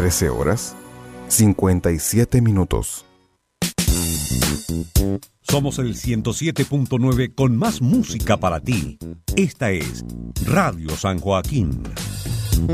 13 horas, 57 minutos. Somos el 107.9 con más música para ti. Esta es Radio San Joaquín.